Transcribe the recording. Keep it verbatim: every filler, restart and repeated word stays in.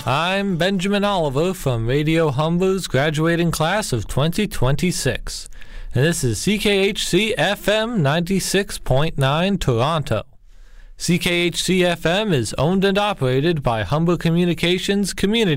I'm Benjamin Oliver from Radio Humber's graduating class of twenty twenty-six, and this is C K H C F M ninety-six point nine Toronto. C K H C F M is owned and operated by Humber Communications Community